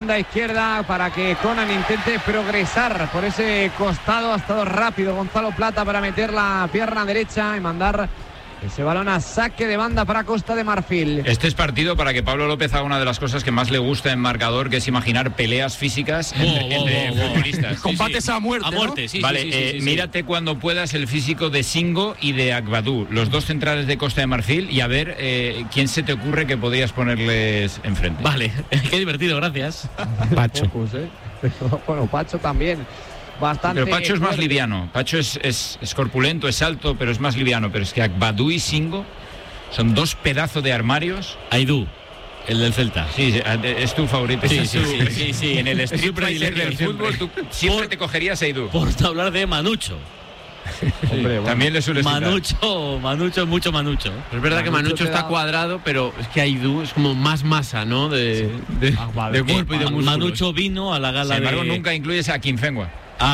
banda izquierda para que Conan intente progresar por ese costado. Ha estado rápido Gonzalo Plata para meter la pierna derecha y mandar ese balón a saque de banda para Costa de Marfil. Este es partido para que Pablo López haga una de las cosas que más le gusta en marcador, que es imaginar peleas físicas entre futbolistas. Combates a muerte, ¿no? Sí, vale, mírate cuando puedas el físico de Singo y de Agbadou, los dos centrales de Costa de Marfil, y a ver quién se te ocurre que podrías ponerles enfrente. Vale, qué divertido, gracias. Pacho. Bueno, Pacho también. Bastante. Pero Pacho es más liviano. Pacho es corpulento, es alto, pero es más liviano. Pero es que Agbadou y Singo son dos pedazos de armarios. Aidú, el del Celta. Sí, es tu favorito. Sí. En el Street Fighter del fútbol tú siempre te cogerías a Aidú. Por hablar de Manucho. Hombre, bueno. También le suele Manucho, mucho Manucho. Pero es verdad que Manucho está cuadrado, pero es que Aidú es como más masa, ¿no? De cuerpo y de músculos. Manucho vino a la gala. Sin embargo, nunca incluyes a Quinfengua.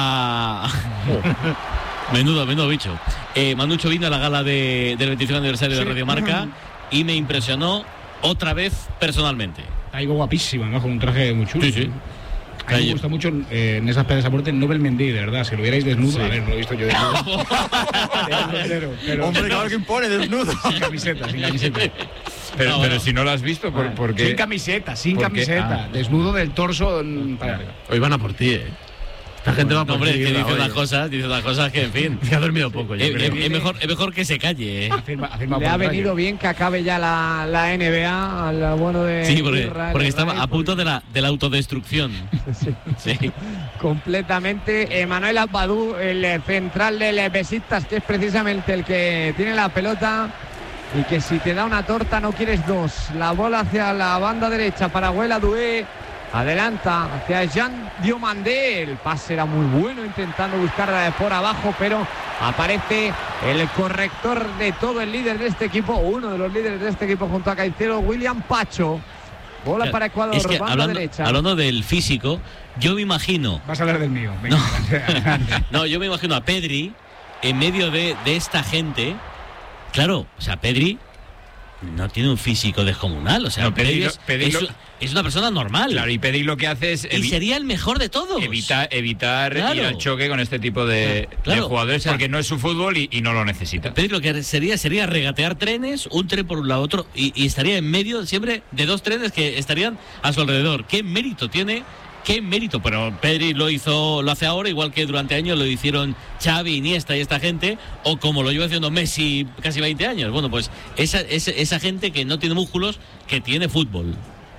Menudo bicho. Manucho vino a la gala del 25 aniversario de Radio Marca y me impresionó otra vez personalmente. Está ahí guapísima, ¿no? Con un traje muy chulo. Sí. A mí me gusta mucho en esas peleas a muerte Nobel Mendy, de verdad. Si lo vierais desnudo, a ver, no lo he visto yo desnudo. pero, hombre, claro que impone desnudo. Sin camiseta. Pero si no lo has visto, ¿por qué? Sin camiseta. Desnudo del torso para arriba. Hoy van a por ti, La gente va por hombre, ti. que dice unas cosas que, en fin. Que ha dormido poco. Es mejor que se calle. Le ha venido bien que acabe ya la NBA al bueno de. Sí, porque estaba a punto de la autodestrucción. Sí. Completamente. Emanuel Agbadou, el central del Besiktas, que es precisamente el que tiene la pelota y que si te da una torta no quieres dos. La bola hacia la banda derecha para Abuela Doué. Adelanta hacia Jean Diomandé. El pase era muy bueno, intentando buscar por abajo, pero aparece el corrector de todo, el líder de este equipo, uno de los líderes de este equipo junto a Caicedo, William Pacho. Bola para Ecuador, es que banda derecha. Hablando del físico, yo me imagino. Vas a hablar del mío. Venga, no, yo me imagino a Pedri en medio de esta gente. Claro, o sea, Pedri no tiene un físico descomunal, o sea, Pedri es una persona normal. Claro, y Pedri lo que hace es y sería el mejor de todos. Evitar ir al choque con este tipo de jugadores, porque no es su fútbol y no lo necesita. Pedri lo que sería regatear trenes, un tren por un lado otro, y estaría en medio siempre de dos trenes que estarían a su alrededor. ¿Qué mérito tiene? Qué mérito, pero Pedri lo hace ahora, igual que durante años lo hicieron Xavi, Iniesta y esta gente, o como lo lleva haciendo Messi casi 20 años. Bueno, pues esa gente que no tiene músculos, que tiene fútbol.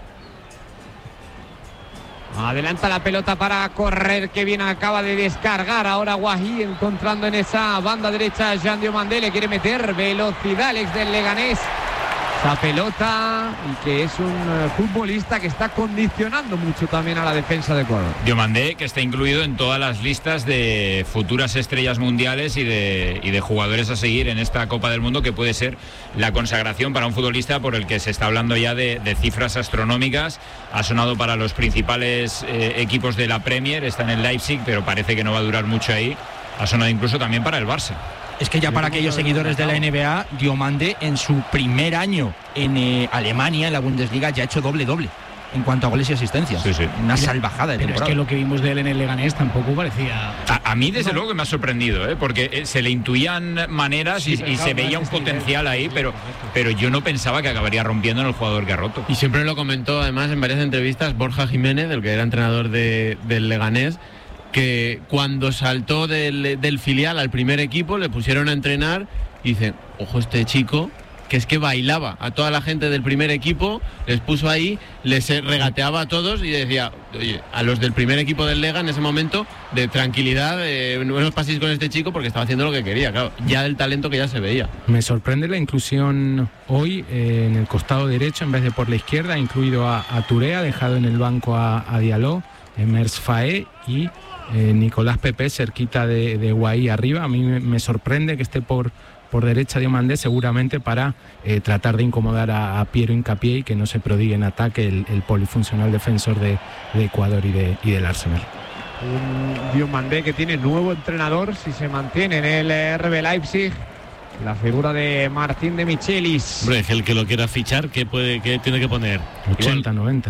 Adelanta la pelota para correr, que bien acaba de descargar ahora Guají, encontrando en esa banda derecha a Jean Diomandé, le quiere meter velocidad Alex del Leganés. Esa pelota, y que es un futbolista que está condicionando mucho también a la defensa de Ecuador. Diomandé, que está incluido en todas las listas de futuras estrellas mundiales y de jugadores a seguir en esta Copa del Mundo, que puede ser la consagración para un futbolista por el que se está hablando ya de cifras astronómicas. Ha sonado para los principales equipos de la Premier, está en el Leipzig, pero parece que no va a durar mucho ahí. Ha sonado incluso también para el Barça. Es que ya para aquellos seguidores de la NBA, Diomandé en su primer año en Alemania, en la Bundesliga, ya ha hecho doble en cuanto a goles y asistencias. Sí. Una salvajada de temporada. Pero es que lo que vimos de él en el Leganés tampoco parecía. A mí desde luego que me ha sorprendido, porque se le intuían maneras y se veía un potencial ahí, pero yo no pensaba que acabaría rompiendo en el jugador que ha roto. Y siempre lo comentó además en varias entrevistas Borja Jiménez, el que era entrenador del Leganés, que cuando saltó del filial al primer equipo le pusieron a entrenar y dicen, ojo, este chico, que es que bailaba a toda la gente del primer equipo, les puso ahí, les regateaba a todos y decía, oye, a los del primer equipo del Lega en ese momento, de tranquilidad, no os paséis con este chico porque estaba haciendo lo que quería, claro, ya del talento que ya se veía. Me sorprende la inclusión hoy en el costado derecho en vez de por la izquierda, ha incluido a Touré, ha dejado en el banco a Diallo, Emers Faé y Nicolás Pepe cerquita de Guaí arriba. A mí me sorprende que esté por derecha Diomandé, seguramente para tratar de incomodar a Piero Hincapié y que no se prodigue en ataque el polifuncional defensor de Ecuador y del Arsenal. Un Diomandé que tiene nuevo entrenador, si se mantiene en el RB Leipzig, la figura de Martín de Michelis. Hombre, el que lo quiera fichar, ¿qué tiene que poner? 80, 90.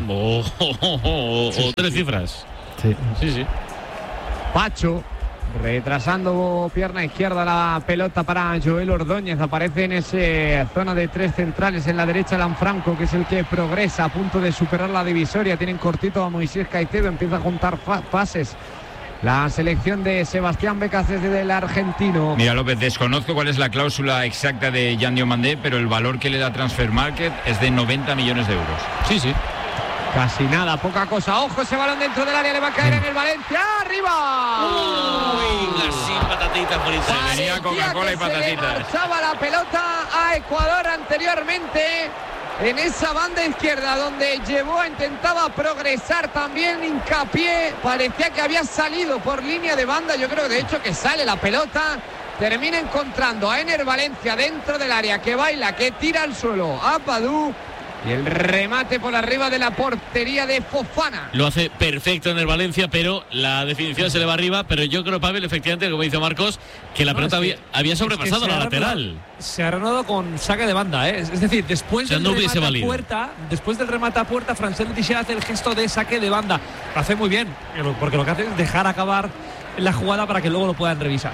O tres cifras. Sí. Pacho, retrasando pierna izquierda la pelota para Joel Ordóñez. Aparece en esa zona de 3 centrales. En la derecha Lanfranco, que es el que progresa a punto de superar la divisoria. Tienen cortito a Moisés Caicedo. Empieza a juntar pases la selección de Sebastián Becaces del argentino. Mira, López, desconozco cuál es la cláusula exacta de Jan Diomandé, pero el valor que le da Transfer Market es de 90 millones de euros. Sí. Casi nada, poca cosa. Ojo, ese balón dentro del área le va a caer en el Valencia. ¡Arriba! Uy, así patatitas por Se venía Coca-Cola y patatitas. Se le marchaba la pelota a Ecuador anteriormente en esa banda izquierda, donde intentaba progresar también hincapié. Parecía que había salido por línea de banda. Yo creo de hecho que sale la pelota. Termina encontrando a Ener Valencia dentro del área, que baila, que tira al suelo a Badú. Y el remate por arriba de la portería de Fofana. Lo hace perfecto en el Valencia, pero la definición se le va arriba. Pero yo creo, Pavel, efectivamente, como dice Marcos, que la pelota había sobrepasado la lateral. Se ha reanudado con saque de banda, ¿eh? Es decir, después del remate a puerta, Francesc Teixeira hace el gesto de saque de banda. Lo hace muy bien, porque lo que hace es dejar acabar la jugada para que luego lo puedan revisar.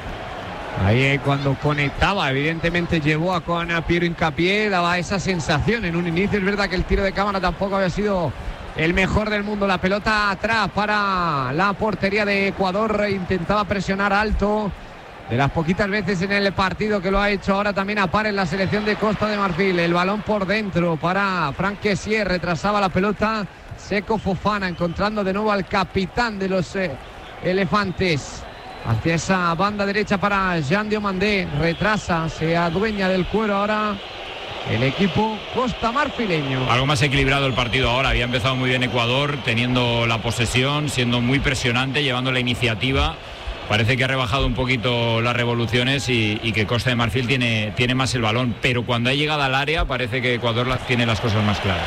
Ahí cuando conectaba, evidentemente llevó con Piero Hincapié, daba esa sensación en un inicio. Es verdad que el tiro de cámara tampoco había sido el mejor del mundo. La pelota atrás para la portería de Ecuador, intentaba presionar alto. De las poquitas veces en el partido que lo ha hecho ahora también a par en la selección de Costa de Marfil. El balón por dentro para Franck Kessié, retrasaba la pelota Seko Fofana, encontrando de nuevo al capitán de los elefantes. Hacia esa banda derecha para Jan Diomandé, retrasa, se adueña del cuero ahora el equipo costamarfileño. Algo más equilibrado el partido ahora, había empezado muy bien Ecuador, teniendo la posesión, siendo muy presionante, llevando la iniciativa. Parece que ha rebajado un poquito las revoluciones y que Costa de Marfil tiene más el balón, pero cuando ha llegado al área parece que Ecuador tiene las cosas más claras.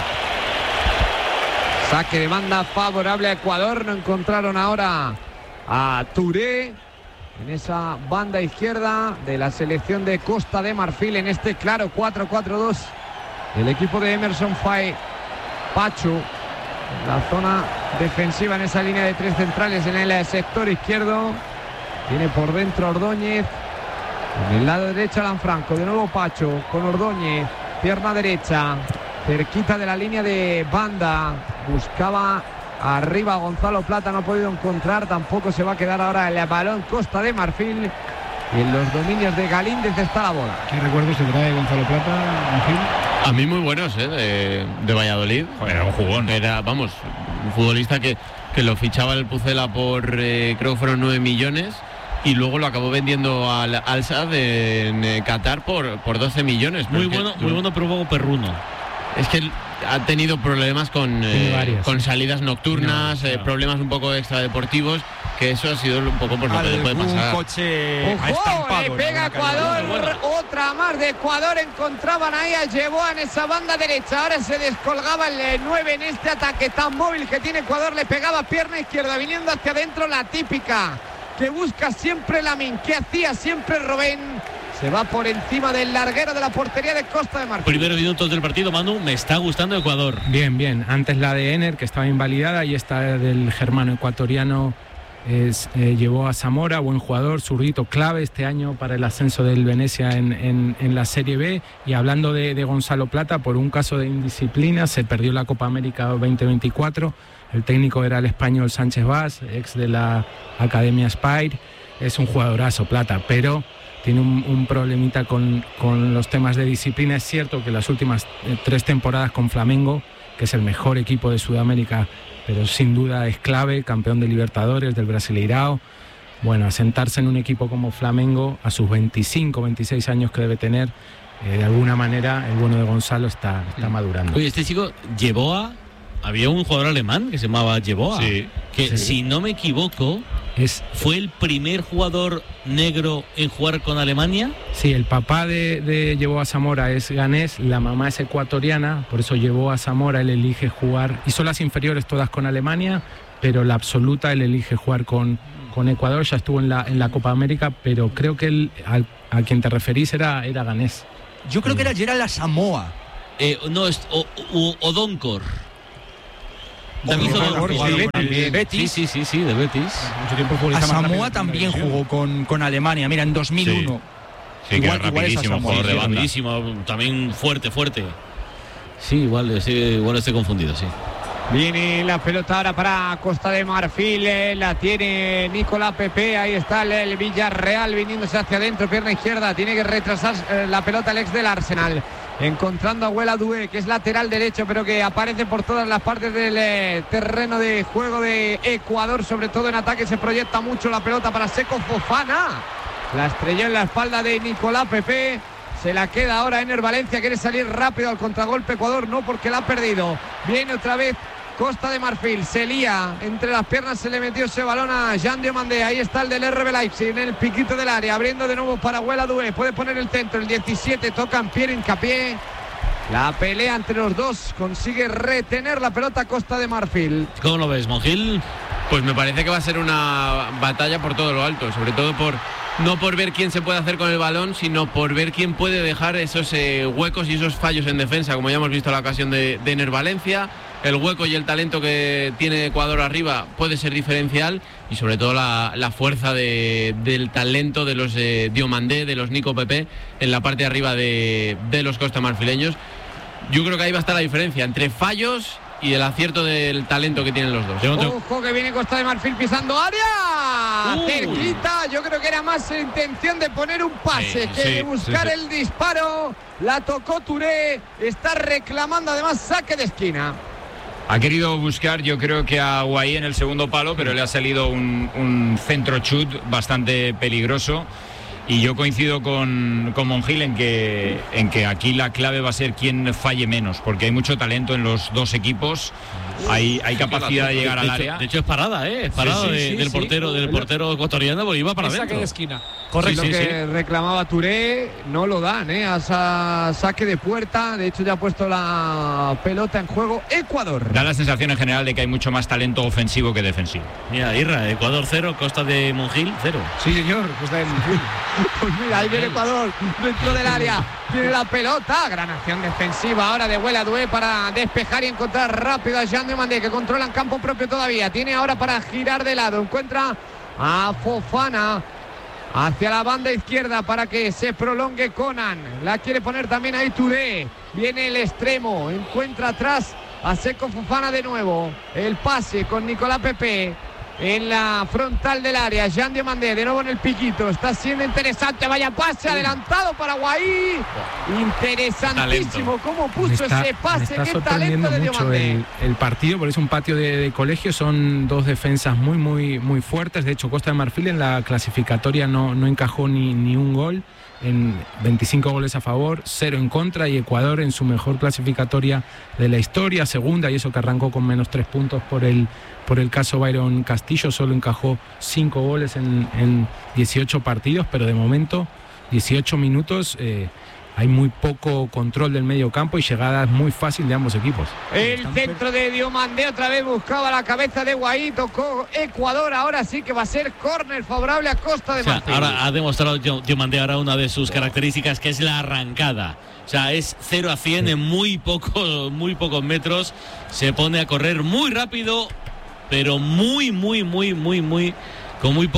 Saque de banda favorable a Ecuador, no encontraron ahora a Touré en esa banda izquierda de la selección de Costa de Marfil en este claro 4-4-2 el equipo de Emerson Faé. Pacho en la zona defensiva en esa línea de 3 centrales en el sector izquierdo, tiene por dentro Ordóñez, en el lado derecho Lanfranco, de nuevo Pacho con Ordóñez, pierna derecha cerquita de la línea de banda, buscaba arriba Gonzalo Plata, no ha podido encontrar, tampoco se va a quedar ahora el balón Costa de Marfil y en los dominios de Galíndez está la bola. ¿Qué recuerdos te trae Gonzalo Plata, Ángel? A mí muy buenos, de Valladolid. Era un jugón. Era, vamos, un futbolista que lo fichaba el Pucela por, creo que fueron 9 millones y luego lo acabó vendiendo al Al-Sadd en Qatar por 12 millones. Muy bueno, pero un poco perruno. Es que ha tenido problemas con salidas nocturnas, problemas un poco extradeportivos, que eso ha sido un poco por lo que le puede pasar. Un coche estampado, le pega Ecuador, otra más de Ecuador, encontraban ahí a Yeboah en esa banda derecha, ahora se descolgaba el 9 en este ataque tan móvil que tiene Ecuador, le pegaba pierna izquierda, viniendo hacia adentro, la típica que busca siempre Lamine, que hacía siempre Robben. Se va por encima del larguero de la portería de Costa de Marfil. Primeros minutos del partido, Manu, me está gustando Ecuador. Bien. Antes la de Ener, que estaba invalidada, y esta del germano ecuatoriano llevó a Zamora, buen jugador, zurdito, clave este año para el ascenso del Venecia en la Serie B. Y hablando de Gonzalo Plata, por un caso de indisciplina se perdió la Copa América 2024. El técnico era el español Sánchez Vaz, ex de la Academia Spire. Es un jugadorazo Plata, pero tiene un problemita con los temas de disciplina. Es cierto que las últimas 3 temporadas con Flamengo, que es el mejor equipo de Sudamérica, pero sin duda es clave, campeón de Libertadores, del Brasileirao. Bueno, asentarse en un equipo como Flamengo a sus 25, 26 años que debe tener, de alguna manera el bueno de Gonzalo está madurando. Oye, este chico, Yeboah, había un jugador alemán que se llamaba Yeboah, sí, que si no me equivoco fue el primer jugador negro en jugar con Alemania. Sí, el papá de Yeboah Zamora es ganés, la mamá es ecuatoriana, por eso Yeboah Zamora él elige jugar, hizo las inferiores todas con Alemania, pero la absoluta él elige jugar con con Ecuador, ya estuvo en la Copa América, pero creo que a quien te referís era ganés. Yo creo que era Gerald Asamoah. No, es Odonkor. David Odonkor, del Betis. Sí, del Betis. Asamoah también jugó con Alemania, mira, en 2001. Sí, igual rapidísimo, jugador de banda. Rapidísimo, también fuerte. Sí, igual estoy confundido, sí. Viene la pelota ahora para Costa de Marfil, la tiene Nicolás Pepe, ahí está el Villarreal viniéndose hacia adentro, pierna izquierda, tiene que retrasar la pelota el ex del Arsenal, encontrando a Huela Doué, que es lateral derecho, pero que aparece por todas las partes del terreno de juego de Ecuador, sobre todo en ataque se proyecta mucho la pelota para Seko Fofana, la estrelló en la espalda de Nicolás Pepe. Se la queda ahora Ener Valencia, quiere salir rápido al contragolpe Ecuador, no, porque la ha perdido. Viene otra vez Costa de Marfil, se lía, entre las piernas se le metió ese balón a Jean Diomandé, ahí está el del RB Leipzig en el piquito del área, abriendo de nuevo para Huela Doué, puede poner el centro, el 17, tocan Pierre Hincapié. La pelea entre los dos, consigue retener la pelota Costa de Marfil. ¿Cómo lo ves, Monjil? Pues me parece que va a ser una batalla por todo lo alto, sobre todo no por ver quién se puede hacer con el balón, sino por ver quién puede dejar esos huecos y esos fallos en defensa, como ya hemos visto en la ocasión de Ener Valencia. El hueco y el talento que tiene Ecuador arriba puede ser diferencial, y sobre todo la fuerza del talento de los Diomandé, de los Nico Pepe en la parte de arriba de los costamarfileños. Yo creo que ahí va a estar la diferencia entre fallos y el acierto del talento que tienen los dos. Ojo que viene Costa de Marfil pisando área. Cerquita, yo creo que era más intención de poner un pase que de buscar el disparo. La tocó Touré, está reclamando además saque de esquina. Ha querido buscar, yo creo que a Guaí en el segundo palo, pero le ha salido un centro chut bastante peligroso. Y yo coincido con Monjil en que aquí la clave va a ser quién falle menos, porque hay mucho talento en los dos equipos, hay capacidad de llegar al área. De hecho es parada, es parada del portero ecuatoriano, porque iba para adentro. Saque de esquina. Correcto, que reclamaba Touré, no lo dan, a saque de puerta, de hecho ya ha puesto la pelota en juego Ecuador. Da la sensación en general de que hay mucho más talento ofensivo que defensivo. Mira, Irra, Ecuador 0, Costa de Monjil 0. Sí, señor, Costa de Monjil. Pues mira, ahí viene Ecuador dentro del área, tiene la pelota, gran acción defensiva ahora de Huela Doué para despejar y encontrar rápido a Jean Diomandé, que controla en campo propio todavía, tiene ahora para girar de lado, encuentra a Fofana hacia la banda izquierda para que se prolongue Conan, la quiere poner también ahí Touré, viene el extremo, encuentra atrás a Seko Fofana de nuevo, el pase con Nicolás Pepe en la frontal del área, Jean Diomandé de nuevo en el piquito, está siendo interesante, vaya pase adelantado para Guaí, interesantísimo cómo puso ese pase, qué talento de Diomandé. El partido, porque es un patio de colegio, son dos defensas muy fuertes. De hecho, Costa de Marfil en la clasificatoria no encajó ni un gol, en 25 goles a favor, 0 en contra, y Ecuador en su mejor clasificatoria de la historia, segunda, y eso que arrancó con menos 3 puntos por el caso Byron Castillo, solo encajó 5 goles en 18 partidos, pero de momento 18 minutos hay muy poco control del medio campo y llegadas muy fácil de ambos equipos. El centro de Diomandé otra vez buscaba la cabeza de Guaí, tocó Ecuador, ahora sí que va a ser córner favorable a Costa de Marfil. Ahora ha demostrado Diomandé ahora una de sus características, que es la arrancada. O sea, es 0 a 100 en muy pocos metros, se pone a correr muy rápido, pero muy con muy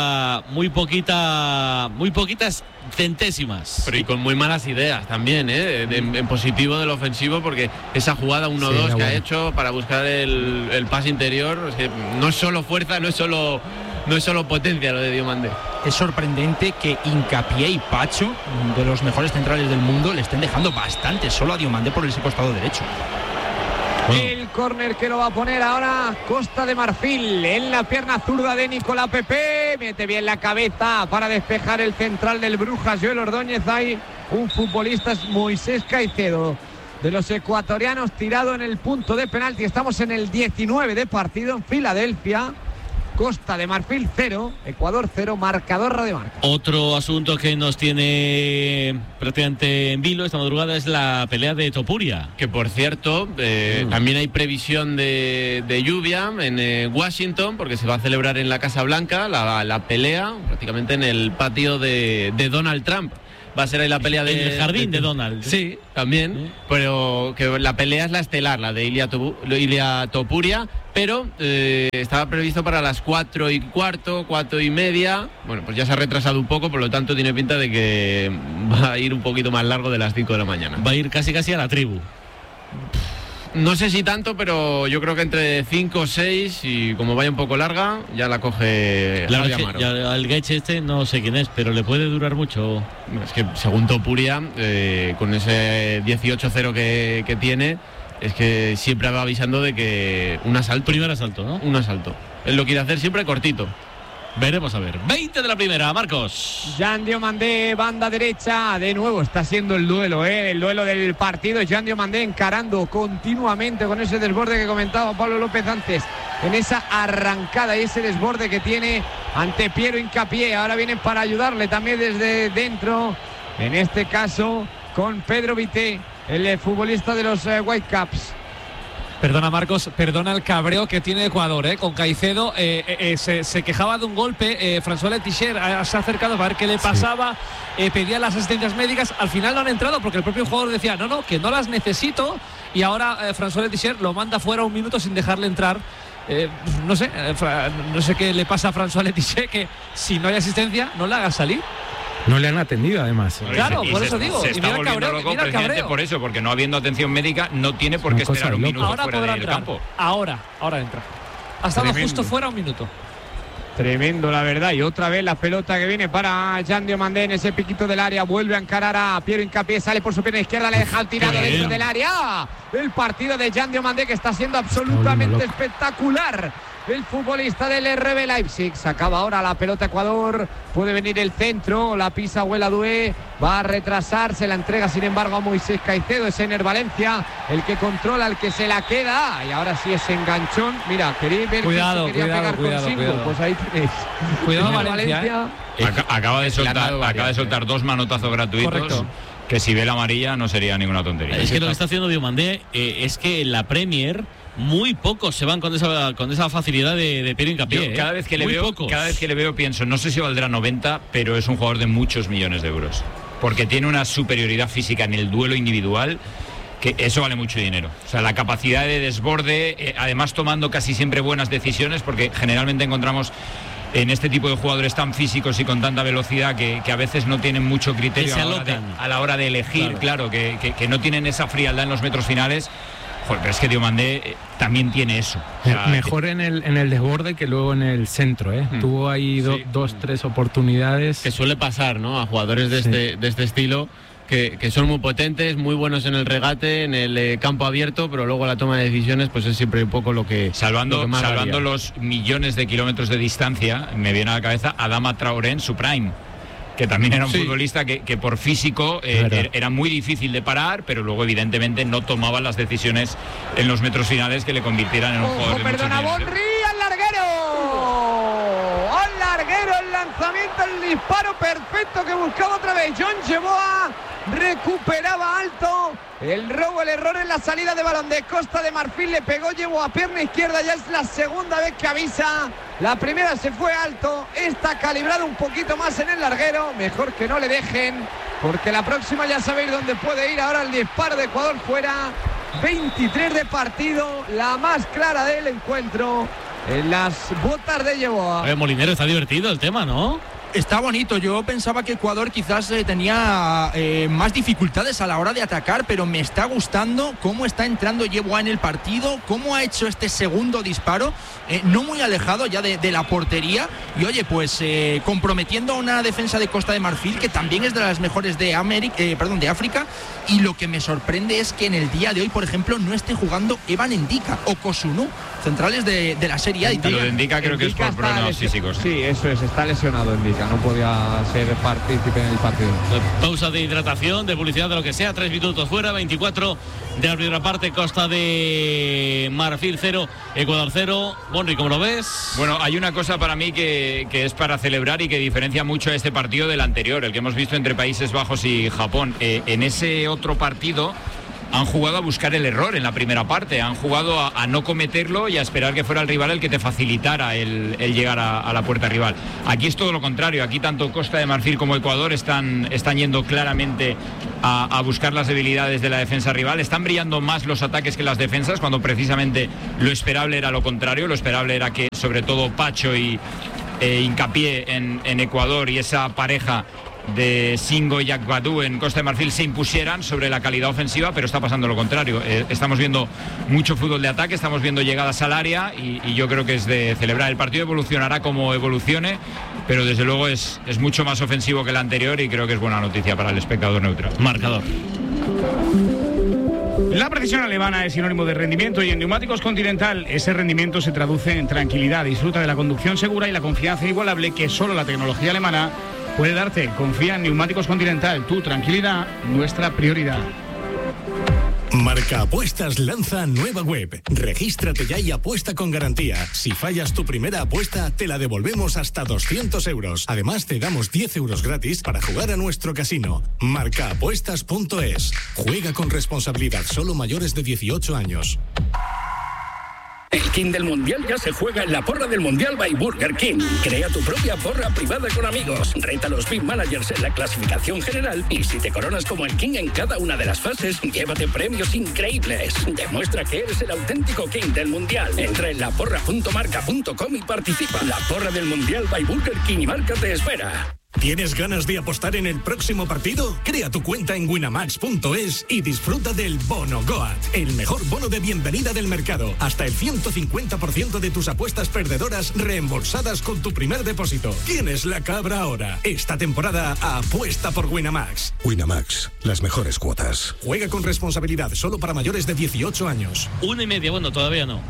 poquitas centésimas. Pero y con muy malas ideas también, en positivo del ofensivo, porque esa jugada 1-2 que ha hecho para buscar el pase interior, es que no es solo fuerza, no es solo potencia lo de Diomandé. Es sorprendente que Hincapié y Pacho, de los mejores centrales del mundo, le estén dejando bastante solo a Diomandé por ese costado derecho. El córner que lo va a poner ahora Costa de Marfil en la pierna zurda de Nicolás Pepe, mete bien la cabeza para despejar el central del Brujas, Joel Ordóñez. Hay un futbolista, es Moisés Caicedo, de los ecuatorianos, tirado en el punto de penalti. Estamos en el 19 de partido en Filadelfia. Costa de Marfil 0, Ecuador 0, marcador Radio Marca. Otro asunto que nos tiene prácticamente en vilo esta madrugada es la pelea de Topuria. Que por cierto, también hay previsión de lluvia en Washington, porque se va a celebrar en la Casa Blanca la pelea, prácticamente en el patio de Donald Trump. Va a ser ahí la pelea del jardín de Donald. Sí, también, pero que la pelea es la estelar, la de Ilia Topuria, pero estaba previsto para las 4:15, 4:30. Bueno, pues ya se ha retrasado un poco, por lo tanto tiene pinta de que va a ir un poquito más largo de las 5 de la mañana. Va a ir casi a la tribu. No sé si tanto, pero yo creo que entre 5 o 6, y como vaya un poco larga, ya la coge el Gaethje no sé quién es, pero le puede durar mucho. Es que según Topuria, con ese 18-0 que tiene, es que siempre va avisando de que un asalto. Primer asalto, ¿no? Un asalto. Él lo quiere hacer siempre cortito. Veremos a ver. 20 de la primera, Marcos. Jean Diomandé, banda derecha. De nuevo está siendo el duelo del partido. Jean Diomandé encarando continuamente con ese desborde que comentaba Pablo López antes. En esa arrancada y ese desborde que tiene ante Piero Hincapié. Ahora vienen para ayudarle también desde dentro. En este caso con Pedro Vité, el futbolista de los Whitecaps. Perdona, Marcos, perdona el cabreo que tiene Ecuador, con Caicedo. Se quejaba de un golpe. François Letizia se ha acercado para ver qué le pasaba. Pedía las asistencias médicas. Al final no han entrado porque el propio jugador decía no, que no las necesito. Y ahora François Letizia lo manda fuera un minuto sin dejarle entrar. No sé qué le pasa a François Letizia, que si no hay asistencia no la haga salir. No le han atendido, además. Claro, por eso digo. Se está volviendo loco precisamente por eso, porque no habiendo atención médica no tiene por qué esperar un minuto fuera del campo. Ahora entra. Ha estado justo fuera un minuto. Tremendo, la verdad. Y otra vez la pelota que viene para Jean Diomandé en ese piquito del área. Vuelve a encarar a Piero Hincapié. Sale por su pierna izquierda, le deja al tirado dentro del área. El partido de Jean Diomandé, que está siendo absolutamente espectacular. El futbolista del RB Leipzig. Se acaba ahora la pelota Ecuador. Puede venir el centro. La pisa Huela Dué. Va a retrasar. Se la entrega sin embargo a Moisés Caicedo. Es Ener Valencia el que controla, el que se la queda. Y ahora sí es enganchón. Mira, queréis ver cuidado. Pues ahí tenéis. Cuidado, Valencia. Acaba de soltar 2 manotazos gratuitos. Correcto. Que si ve la amarilla no sería ninguna tontería. Es que lo que está haciendo Diomandé es que en la Premier muy pocos se van con esa facilidad de Piero Hincapié. Cada vez que le veo pienso, no sé si valdrá 90, pero es un jugador de muchos millones de euros. Porque tiene una superioridad física en el duelo individual, que eso vale mucho dinero. O sea, la capacidad de desborde, además tomando casi siempre buenas decisiones, porque generalmente encontramos en este tipo de jugadores tan físicos y con tanta velocidad que a veces no tienen mucho criterio a la hora de elegir, claro, que no tienen esa frialdad en los metros finales. Joder, pero es que Diomandé también tiene eso. O sea, mejor en el desborde que luego en el centro, Tuvo ahí 2-3 oportunidades. Que suele pasar, ¿no? A jugadores de este estilo, que son muy potentes, muy buenos en el regate, en el campo abierto, pero luego la toma de decisiones pues es siempre un poco lo que salvando los millones de kilómetros de distancia. Me viene a la cabeza Adama Traoré en su prime, que también era un futbolista que por físico era muy difícil de parar, pero luego evidentemente no tomaba las decisiones en los metros finales que le convirtieran en un jugador de muchos millones. Bonri al larguero, el lanzamiento, el disparo perfecto que buscaba otra vez John Yeboah. Recuperaba alto, el robo, el error en la salida de balón de Costa de Marfil, le pegó Yeboah a pierna izquierda. Ya es la segunda vez que avisa. La primera se fue alto, esta calibrado un poquito más en el larguero. Mejor que no le dejen, porque la próxima ya sabéis dónde puede ir. Ahora el disparo de Ecuador fuera. 23 de partido, la más clara del encuentro en las botas de Yeboah. Molinero, está divertido el tema, ¿no? Está bonito. Yo pensaba que Ecuador quizás tenía más dificultades a la hora de atacar, pero me está gustando cómo está entrando Yeboah en el partido, cómo ha hecho este segundo disparo, no muy alejado ya de la portería, y oye, pues comprometiendo a una defensa de Costa de Marfil que también es de las mejores de África. Y lo que me sorprende es que en el día de hoy, por ejemplo, no esté jugando Evan Ndika o Kosunu, centrales de la Serie A. Lo de Ndika creo que es por problemas físicos. Sí, eso es, está lesionado Ndika. Dinamarca, no podía ser partícipe en el partido. Pausa de hidratación, de publicidad, de lo que sea, 3 minutos fuera, 24 de la primera parte, Costa de Marfil 0, Ecuador 0. Bonri, ¿cómo lo ves? Bueno, hay una cosa para mí que es para celebrar y que diferencia mucho a este partido del anterior, el que hemos visto entre Países Bajos y Japón. En ese otro partido han jugado a buscar el error en la primera parte, han jugado a no cometerlo y a esperar que fuera el rival el que te facilitara el llegar a la puerta rival. Aquí es todo lo contrario, aquí tanto Costa de Marfil como Ecuador están yendo claramente a buscar las debilidades de la defensa rival, están brillando más los ataques que las defensas, cuando precisamente lo esperable era lo contrario, lo esperable era que sobre todo Pacho y Hincapié en Ecuador y esa pareja de Singo y Agbadou en Costa de Marfil se impusieran sobre la calidad ofensiva, pero está pasando lo contrario. Estamos viendo mucho fútbol de ataque, estamos viendo llegadas al área y yo creo que es de celebrar. El partido evolucionará como evolucione, pero desde luego es mucho más ofensivo que el anterior y creo que es buena noticia para el espectador neutral. Marcador. La precisión alemana es sinónimo de rendimiento y en Neumáticos Continental ese rendimiento se traduce en tranquilidad. Disfruta de la conducción segura y la confianza inigualable que solo la tecnología alemana puede darte. Confía en Neumáticos Continental, tu tranquilidad, nuestra prioridad. Marca Apuestas lanza nueva web. Regístrate ya y apuesta con garantía. Si fallas tu primera apuesta, te la devolvemos hasta 200 euros. Además, te damos 10 euros gratis para jugar a nuestro casino. Marcaapuestas.es. Juega con responsabilidad, solo mayores de 18 años. El King del Mundial ya se juega en la porra del Mundial by Burger King. Crea tu propia porra privada con amigos. Reta a los Big Managers en la clasificación general y si te coronas como el King en cada una de las fases, llévate premios increíbles. Demuestra que eres el auténtico King del Mundial. Entra en laporra.marca.com y participa. La porra del Mundial by Burger King y Marca te espera. ¿Tienes ganas de apostar en el próximo partido? Crea tu cuenta en winamax.es y disfruta del Bono Goat, el mejor bono de bienvenida del mercado. Hasta el 150% de tus apuestas perdedoras reembolsadas con tu primer depósito. ¿Quién es la cabra ahora? Esta temporada apuesta por Winamax. Winamax, las mejores cuotas. Juega con responsabilidad, solo para mayores de 18 años. 1:30, bueno, todavía no.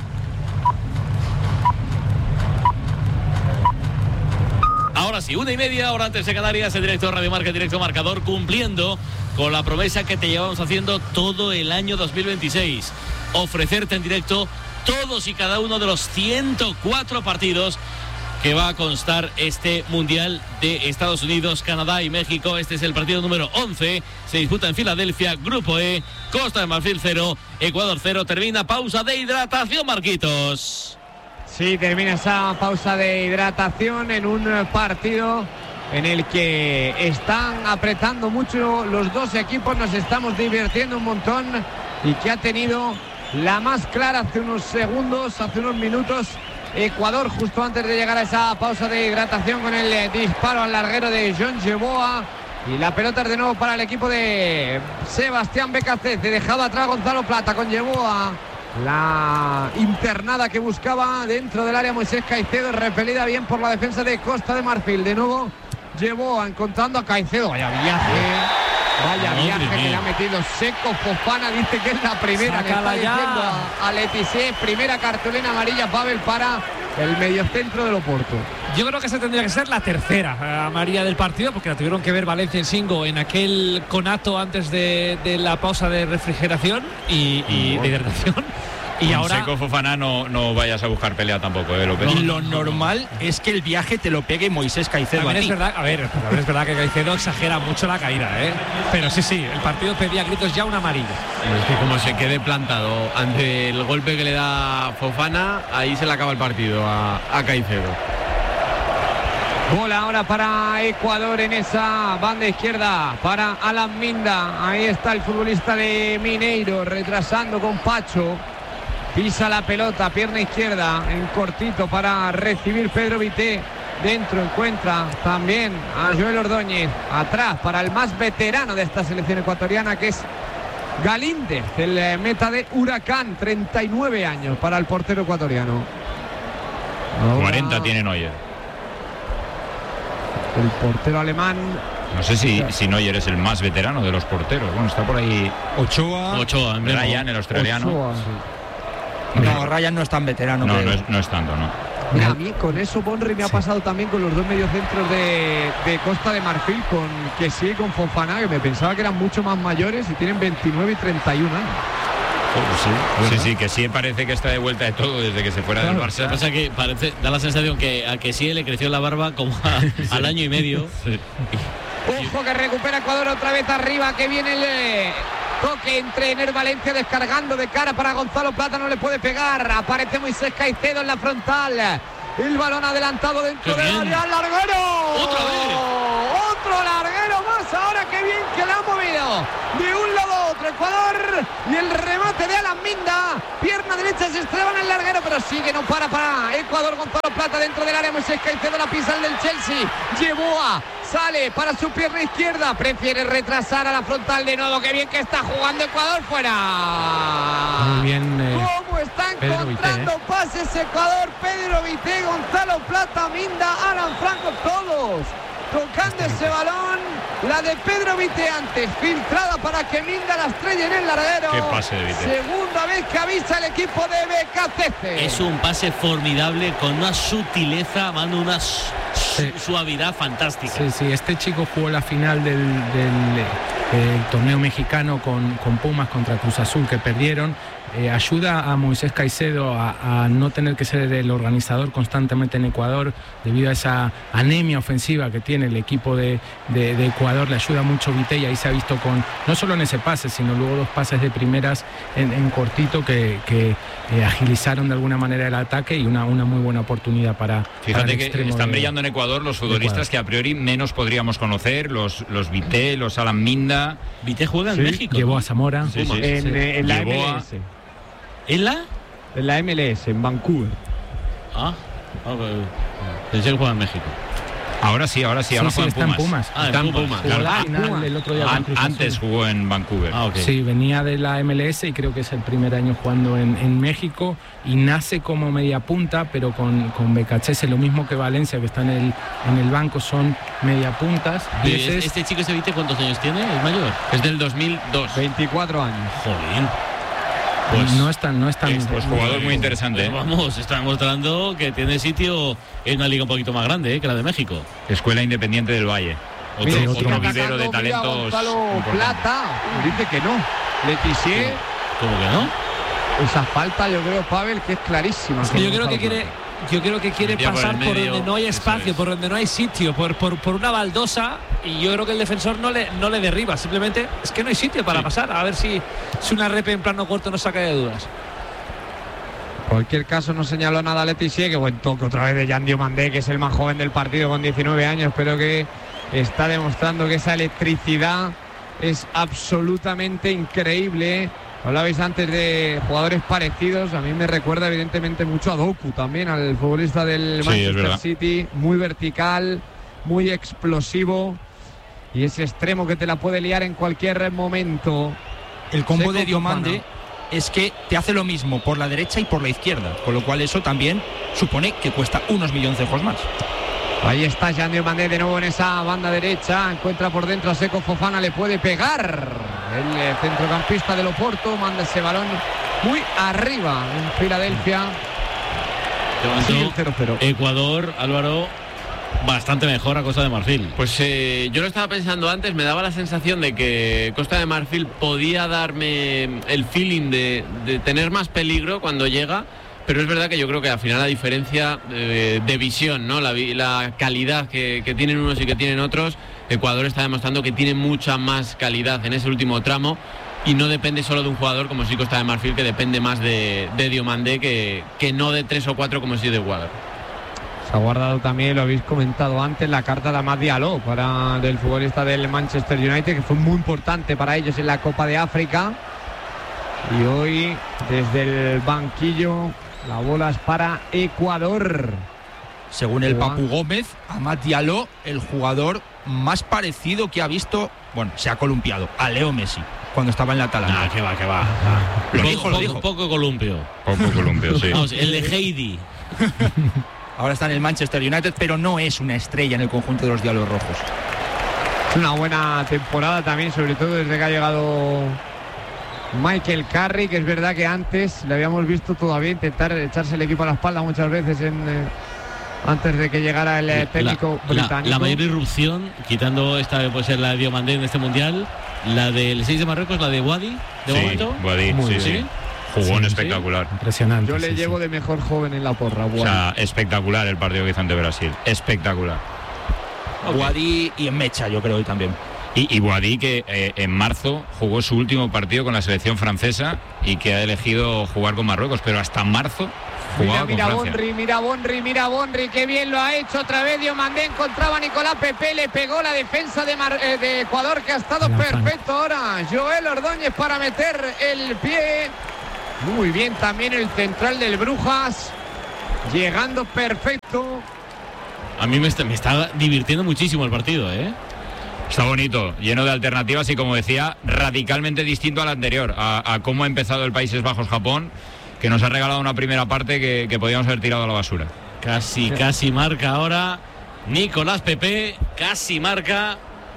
Ahora sí, 1:30, hora antes de Canarias, en directo Radio Marca, en directo Marcador, cumpliendo con la promesa que te llevamos haciendo todo el año 2026. Ofrecerte en directo todos y cada uno de los 104 partidos que va a constar este Mundial de Estados Unidos, Canadá y México. Este es el partido número 11, se disputa en Filadelfia, Grupo E, Costa de Marfil 0, Ecuador 0, termina pausa de hidratación, Marquitos. Sí, termina esa pausa de hidratación en un partido en el que están apretando mucho los dos equipos, nos estamos divirtiendo un montón y que ha tenido la más clara hace unos segundos, hace unos minutos, Ecuador, justo antes de llegar a esa pausa de hidratación con el disparo al larguero de John Yeboah. Y la pelota es de nuevo para el equipo de Sebastián Becacete, dejado atrás Gonzalo Plata con Yeboah. La internada que buscaba dentro del área Moisés Caicedo, repelida bien por la defensa de Costa de Marfil. De nuevo llevó encontrando a Caicedo. Vaya viaje que le ha metido seco. Fofana dice que es la primera. Le está diciendo a Letizia, primera cartulina amarilla, Pavel, para el mediocentro del Oporto. Yo creo que esa tendría que ser la tercera amarilla del partido, porque la tuvieron que ver Valencia en Singo en aquel conato antes de la pausa de refrigeración y de hidratación. Y con ahora seco, Fofana, no vayas a buscar pelea tampoco, López. Lo normal es que el viaje te lo pegue Moisés Caicedo. También es verdad, es verdad que Caicedo exagera mucho la caída, pero sí, el partido pedía gritos ya una amarilla. Es que como se quede plantado ante el golpe que le da Fofana, ahí se le acaba el partido a Caicedo. Bola ahora para Ecuador en esa banda izquierda para Alan Minda. Ahí está el futbolista de Mineiro retrasando con Pacho. Pisa la pelota, pierna izquierda en cortito para recibir Pedro Vité. Dentro encuentra también a Joel Ordóñez. Atrás para el más veterano de esta selección ecuatoriana, que es Galíndez, el meta de Huracán. 39 años para el portero ecuatoriano. Ahora 40 tiene Neuer. El portero alemán. No sé si Neuer es el más veterano de los porteros. Bueno, está por ahí Ochoa, Ryan, el australiano. Ochoa, sí. No, Ryan no es tan veterano. No es tanto, no. Mira, a mí con eso Bonri me ha pasado también con los dos mediocentros de Costa de Marfil, con Kessie y con Fofana, que me pensaba que eran mucho más mayores y tienen 29 y 31 años. Sí, que sí parece que está de vuelta de todo desde que se fuera del Barça. Pasa que da la sensación que a que sí le creció la barba como al año y medio. Ojo que recupera Ecuador otra vez arriba, que viene el toque entre Ener Valencia descargando de cara para Gonzalo Plata, no le puede pegar. Aparece Moisés Caicedo en la frontal. El balón adelantado dentro del área. ¡Larguero! ¡Otro larguero más! Ahora qué bien que la ha movido de un lado a otro Ecuador. Y el remate de Alan Minda. Pierna derecha, se estreba en el larguero, pero sigue, no para Ecuador. Gonzalo Plata dentro del área. Moisés Caicedo la pisa el del Chelsea. Llevó sale para su pierna izquierda. Prefiere retrasar a la frontal de nuevo. Qué bien que está jugando Ecuador fuera. Muy bien. ¿Cómo está encontrando pases Ecuador? Pedro Vité, Gonzalo Plata, Minda, Alan Franco, todos tocando ese balón. La de Pedro Vité antes, filtrada para que Minda la estrella en el larguero. Qué pase de Vité. Segunda vez que avisa el equipo de BKCC. Es un pase formidable, con una sutileza, mano, una suavidad fantástica. Sí, este chico jugó la final del torneo mexicano con Pumas contra Cruz Azul, que perdieron. Ayuda a Moisés Caicedo a no tener que ser el organizador constantemente en Ecuador debido a esa anemia ofensiva que tiene el equipo de Ecuador. Le ayuda mucho Vité, y ahí se ha visto no solo en ese pase, sino luego dos pases de primeras en cortito que agilizaron de alguna manera el ataque, y una muy buena oportunidad para Fíjate que están brillando en Ecuador los futbolistas que a priori menos podríamos conocer, los Vité, los Alan Minda. Vité juega en México. Llevó a Zamora. En la MLS. ¿En la? En la MLS, en Vancouver. Pensé que juega en México. Ahora sí, ahora juega en Pumas. Está en Pumas. El otro día antes jugó en Vancouver. Okay. Sí, venía de la MLS y creo que es el primer año jugando en México, y nace como media punta, pero con Becachese, lo mismo que Valencia, que está en el banco, son media puntas. Este chico se Vite, ¿cuántos años tiene? ¿Es mayor? Es del 2002. 24 años. Joder. Pues no es tan pues jugador muy interesante. Vamos, está demostrando que tiene sitio en una liga un poquito más grande que la de México. Escuela Independiente del Valle. Otro vivero de talentos. Gonzalo Plata dice que no. Letizier. ¿Cómo que no? Esa falta, yo creo, Pavel, que es clarísima. Es que yo creo que quiere pasar por donde no hay espacio, por donde no hay sitio, por una baldosa, y yo creo que el defensor no le derriba, simplemente es que no hay sitio para pasar. A ver si una repe en plano corto nos saca de dudas. En cualquier caso, no señaló nada Letizier. Que buen toque otra vez de Jan Diomandé, que es el más joven del partido con 19 años, pero que está demostrando que esa electricidad es absolutamente increíble. Hablabais antes de jugadores parecidos. A mí me recuerda evidentemente mucho a Doku también, al futbolista del Manchester City. Muy vertical, muy explosivo, y ese extremo que te la puede liar en cualquier momento. El combo de Diomande es que te hace lo mismo por la derecha y por la izquierda, con lo cual eso también supone que cuesta unos milloncejos más. Ahí está Jan Diomandé de nuevo en esa banda derecha. Encuentra por dentro a Seko Fofana, le puede pegar. El centrocampista del Oporto manda ese balón muy arriba en Filadelfia. Sí, el 0-0. Ecuador, Álvaro, bastante mejor a Costa de Marfil. Pues yo lo estaba pensando antes, me daba la sensación de que Costa de Marfil podía darme el feeling de tener más peligro cuando llega. Pero es verdad que yo creo que al final la diferencia de visión, ¿no? La calidad que tienen unos y que tienen otros, Ecuador está demostrando que tiene mucha más calidad en ese último tramo, y no depende solo de un jugador como si Costa de Marfil, que depende más de Diomandé que no de 3 o 4 como si de Ecuador. Se ha guardado también, lo habéis comentado antes, la carta de Amad Diallo del futbolista del Manchester United, que fue muy importante para ellos en la Copa de África. Y hoy, desde el banquillo, la bola es para Ecuador. Según el Papu Gómez, Amad Diallo, el jugador más parecido que ha visto, bueno, se ha columpiado, a Leo Messi cuando estaba en la Atalanta. Que va. Lo dijo. Poco columpio. Sí. Vamos, el de Heidi. Ahora está en el Manchester United, pero no es una estrella en el conjunto de los Diablos Rojos. Es una buena temporada también, sobre todo desde que ha llegado Michael Carrick, que es verdad que antes le habíamos visto todavía intentar echarse el equipo a la espalda muchas veces antes de que llegara el técnico británico. La mayor irrupción, quitando esta puede ser la de Diomandé en este mundial, la del 6 de Marruecos, la de Wadi, de momento. Wadi, sí. Jugón espectacular. Impresionante. Yo le llevo de mejor joven en la porra. Wadi. O sea, espectacular el partido que hizo ante Brasil. Espectacular. Wadi y en Mecha, yo creo, hoy también. Y Wadi, que en marzo jugó su último partido con la selección francesa y que ha elegido jugar con Marruecos, pero hasta marzo jugaba con Francia. Mira Bonri, qué bien lo ha hecho otra vez. Diomandé encontraba a Nicolás Pepe, le pegó la defensa de Ecuador, que ha estado perfecto ahora. Joel Ordóñez para meter el pie. Muy bien también el central del Brujas, llegando perfecto. A mí me está divirtiendo muchísimo el partido, ¿eh? Está bonito, lleno de alternativas y, como decía, radicalmente distinto al anterior, a cómo ha empezado el Países Bajos-Japón, que nos ha regalado una primera parte que podíamos haber tirado a la basura. Casi marca ahora Nicolás Pepe, casi marca.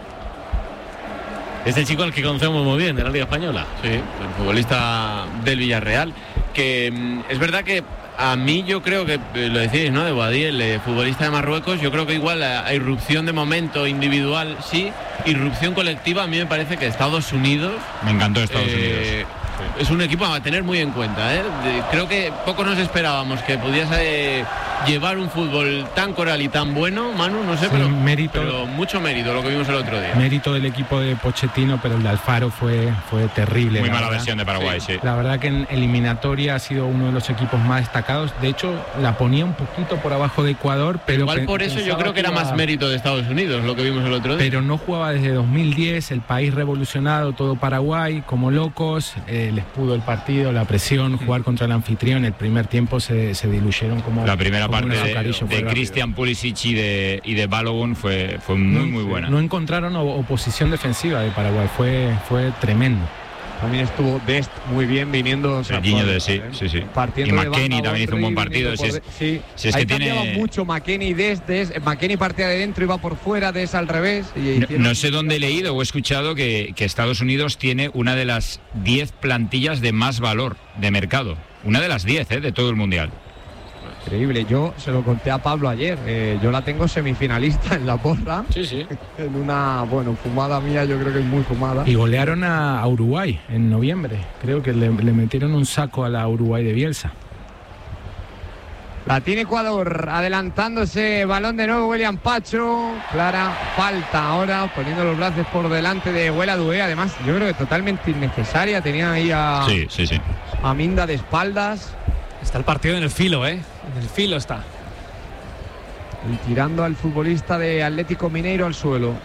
Es el chico al que conocemos muy bien de la Liga Española. Sí, el futbolista del Villarreal, que es verdad que a mí yo creo que, lo decís, ¿no?, de Wadi, el futbolista de Marruecos, yo creo que igual a irrupción de momento individual, sí, irrupción colectiva, a mí me parece que Estados Unidos... Me encantó Estados Unidos. Es un equipo a tener muy en cuenta, ¿eh? Creo que poco nos esperábamos que pudiese llevar un fútbol tan coral y tan bueno, Manu, no sé, pero mucho mérito lo que vimos el otro día. Mérito del equipo de Pochettino, pero el de Alfaro fue terrible. Muy mala versión de Paraguay, sí. La verdad que en eliminatoria ha sido uno de los equipos más destacados. De hecho, la ponía un poquito por abajo de Ecuador, pero igual por eso yo creo que era más mérito de Estados Unidos lo que vimos el otro día. Pero no jugaba desde 2010, el país revolucionado, todo Paraguay, como locos. Les pudo el partido, la presión, jugar contra el anfitrión. El primer tiempo se diluyeron como la primera parte de Christian Pulisic y de Balogun fue muy buena. No encontraron oposición defensiva de Paraguay, fue tremendo. También estuvo Dest muy bien viniendo. Sí. Y McKennie también hizo un buen partido. Sí, es que tiene mucho McKennie y Dest. McKennie partía de dentro, iba por fuera, Dest al revés. No sé dónde he leído o he escuchado que Estados Unidos tiene una de las 10 plantillas de más valor de mercado. Una de las 10 de todo el mundial. Increíble, yo se lo conté a Pablo ayer, yo la tengo semifinalista en la porra. Sí. En una, fumada mía, yo creo que es muy fumada. Y golearon a Uruguay en noviembre, creo que le metieron un saco a la Uruguay de Bielsa. La tiene Ecuador, adelantándose, balón de nuevo William Pacho, clara falta ahora, poniendo los brazos por delante de Huela Dué, además yo creo que totalmente innecesaria, tenía ahí a Minda de espaldas. Está el partido en el filo, En el filo está. Y tirando al futbolista de Atlético Mineiro al suelo.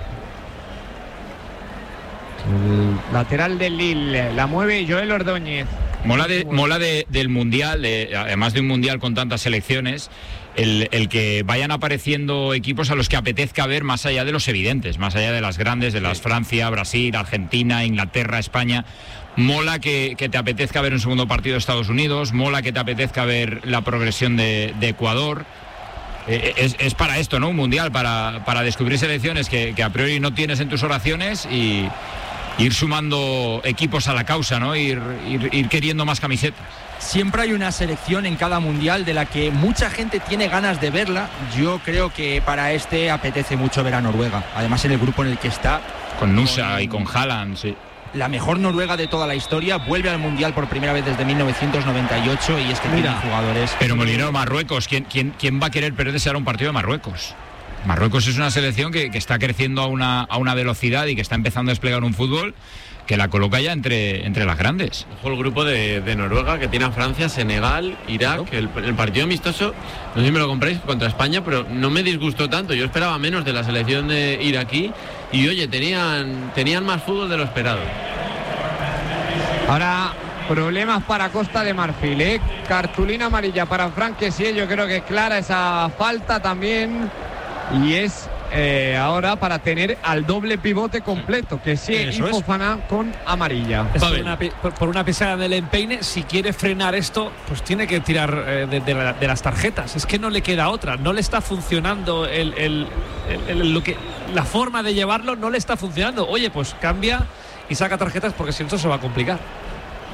El lateral del Lille, la mueve Joel Ordóñez. Mola del mundial, además de un mundial con tantas selecciones, el que vayan apareciendo equipos a los que apetezca ver más allá de los evidentes, más allá de las grandes, de las Francia, Brasil, Argentina, Inglaterra, España. Mola que te apetezca ver un segundo partido de Estados Unidos, mola que te apetezca ver la progresión de Ecuador. Es para esto, ¿no? Un mundial, para descubrir selecciones que a priori no tienes en tus oraciones y ir sumando equipos a la causa, ¿no? Ir queriendo más camisetas. Siempre hay una selección en cada mundial de la que mucha gente tiene ganas de verla. Yo creo que para apetece mucho ver a Noruega. Además, en el grupo en el que está. Con Nusa y con Haaland, sí. La mejor Noruega de toda la historia, vuelve al mundial por primera vez desde 1998 y es que tiene jugadores. Pero Molinero, Marruecos, ¿quién va a querer perderse ahora un partido de Marruecos? Marruecos es una selección que está creciendo a una velocidad y que está empezando a desplegar un fútbol que la coloca ya entre las grandes. Ojo el grupo de Noruega, que tiene a Francia, Senegal, Irak. El partido amistoso, no sé si me lo compráis, contra España, pero no me disgustó tanto. Yo esperaba menos de la selección de iraquí y oye, tenían más fútbol de lo esperado. Ahora problemas para Costa de Marfil, cartulina amarilla para Franck Kessié. Yo creo que es clara esa falta también y es ahora para tener al doble pivote completo, que sí, y Fofana con amarilla. Por una pisada del empeine, si quiere frenar esto, pues tiene que tirar de las tarjetas. Es que no le queda otra, no le está funcionando la forma de llevarlo, no le está funcionando. Oye, pues cambia y saca tarjetas porque si no se va a complicar.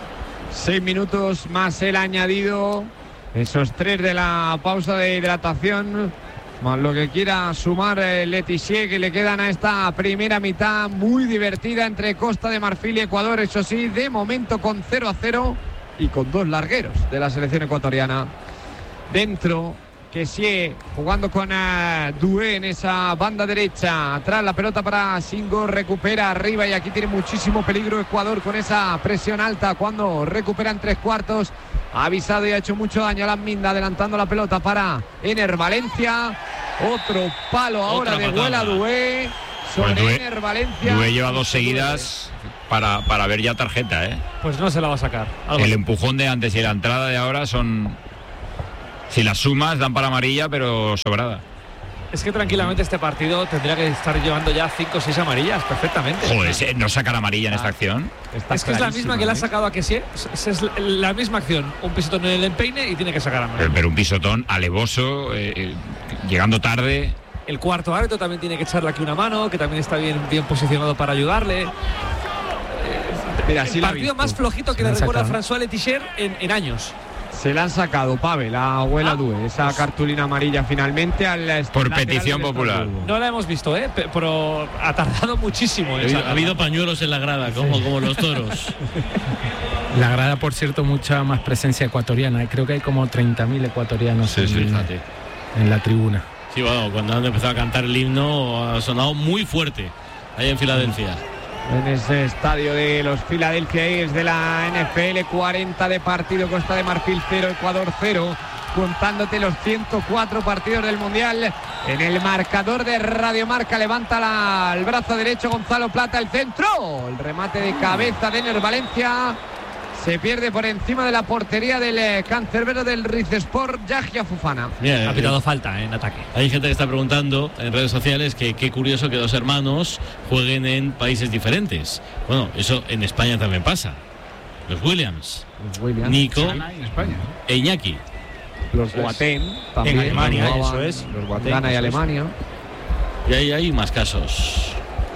6 minutos más el añadido, esos 3 de la pausa de hidratación, más lo que quiera sumar Letizier, que le quedan a esta primera mitad muy divertida entre Costa de Marfil y Ecuador, eso sí, de momento con 0-0 y con 2 largueros de la selección ecuatoriana. Dentro, Kessié jugando con Doué en esa banda derecha. Atrás la pelota para Singo, recupera arriba y aquí tiene muchísimo peligro Ecuador con esa presión alta cuando recupera en 3/4. Ha avisado y ha hecho mucho daño a la Minda, adelantando la pelota para Ener Valencia. Otro palo ahora de Huela Doué sobre Ener Valencia. Doué lleva 2 seguidas para ver ya tarjeta, Pues no se la va a sacar. El empujón de antes y la entrada de ahora son... Si las sumas dan para amarilla, pero sobrada. Es que tranquilamente este partido tendría que estar llevando ya 5 o 6 amarillas perfectamente. Joder, ¿no saca la amarilla en esta acción? Es que es la misma que le ha sacado a Kessié. Es la misma acción. Un pisotón en el empeine y tiene que sacar amarilla. Pero un pisotón alevoso, llegando tarde. El cuarto árbitro también tiene que echarle aquí una mano, que también está bien posicionado para ayudarle. Mira, el partido más flojito que le recuerda a François Letizier en años. Se la han sacado, Pavel, a Huela Doué, esa cartulina amarilla finalmente por petición popular. No la hemos visto, pero ha tardado muchísimo. Ha habido pañuelos en la grada, como los toros. La grada, por cierto, mucha más presencia ecuatoriana. Creo que hay como 30.000 ecuatorianos en la tribuna. Sí, bueno, cuando han empezado a cantar el himno ha sonado muy fuerte ahí en Filadelfia. En ese estadio de los Philadelphia Eagles de la NFL, 40 de partido, Costa de Marfil 0, Ecuador 0, contándote los 104 partidos del Mundial. En el marcador de Radio Marca levanta el brazo derecho Gonzalo Plata, el centro, el remate de cabeza de Ener Valencia, se pierde por encima de la portería del cancerbero del Rizespor, Yahya Fofana. Ha pitado falta en ataque. Hay gente que está preguntando en redes sociales que qué curioso que 2 hermanos jueguen en países diferentes. Bueno, eso en España también pasa. Los Williams. Nico e Iñaki. Los Boateng también. En Alemania, eso es. Los Boateng, Ghana y Alemania. Y ahí hay más casos.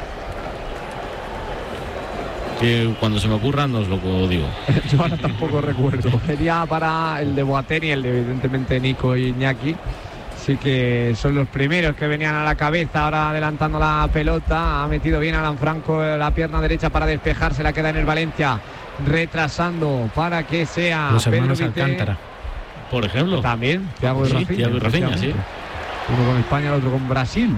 Que cuando se me ocurran os lo digo. Yo ahora tampoco recuerdo. Sería para el de Boateng y el de, evidentemente, Nico y Iñaki. Sí que son los primeros que venían a la cabeza. Ahora adelantando la pelota. Ha metido bien Alan Franco la pierna derecha para despejarse. La queda en el Valencia. Retrasando para que sea los hermanos Pedro Vite. Alcántara, por ejemplo. También. Thiago y Rafinha. Sí. Uno con España, el otro con Brasil.